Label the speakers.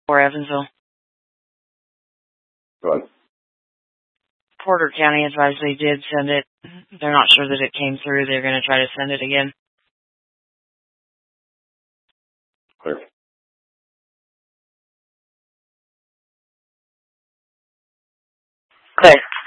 Speaker 1: or Evansville.
Speaker 2: Good.
Speaker 1: Porter County advised they did send it. They're not sure that it came through. They're going to try to send it again.
Speaker 2: Clear.
Speaker 1: Clear.